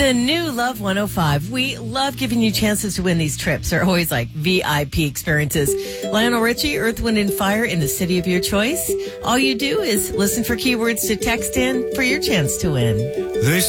The new Love 105. We love giving you chances to win these trips. They're always like VIP experiences. Lionel Richie, Earth, Wind, and Fire in the city of your choice. All you do is listen for keywords to text in for your chance to win. They